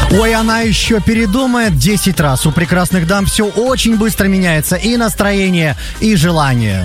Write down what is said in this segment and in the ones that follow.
Ой, она еще передумает 10 раз. У прекрасных дам все очень быстро меняется. И настроение, и желание.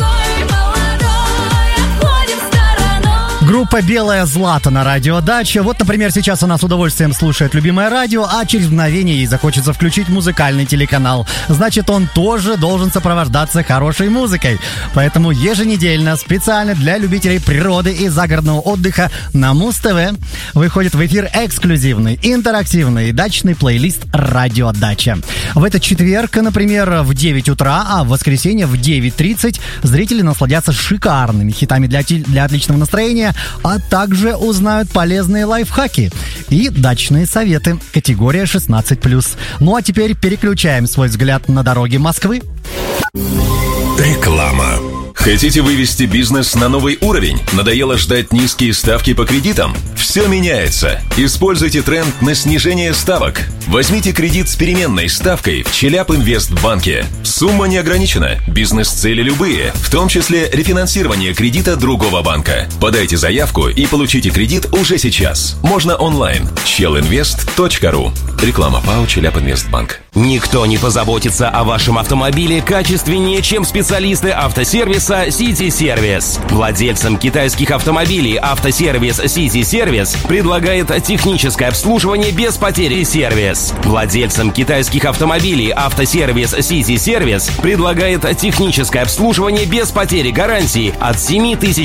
Группа «Белая Злата» на радио «Дача». Вот, например, сейчас она с удовольствием слушает любимое радио, а через мгновение ей захочется включить музыкальный телеканал. Значит, он тоже должен сопровождаться хорошей музыкой. Поэтому еженедельно специально для любителей природы и загородного отдыха на Муз-ТВ выходит в эфир эксклюзивный, интерактивный дачный плейлист «Радио Дача». В этот четверг, например, в 9 утра, а в воскресенье в 9:30 зрители насладятся шикарными хитами для отличного настроения, а также узнают полезные лайфхаки и дачные советы. Категория 16+. Ну а теперь переключаем свой взгляд на дороги Москвы. Реклама. Хотите вывести бизнес на новый уровень? Надоело ждать низкие ставки по кредитам? Все меняется. Используйте тренд на снижение ставок. Возьмите кредит с переменной ставкой в Челябинвестбанке. Сумма не ограничена. Бизнес-цели любые, в том числе рефинансирование кредита другого банка. Подайте заявку и получите кредит уже сейчас. Можно онлайн. chelinvest.ru. Реклама ПАО Челябинвестбанк. Никто не позаботится о вашем автомобиле качественнее, чем специалисты автосервиса City Service. Владельцам китайских автомобилей автосервис City Service предлагает техническое обслуживание без потери сервис. Владельцам китайских автомобилей автосервис City Service предлагает техническое обслуживание без потери гарантии от 7000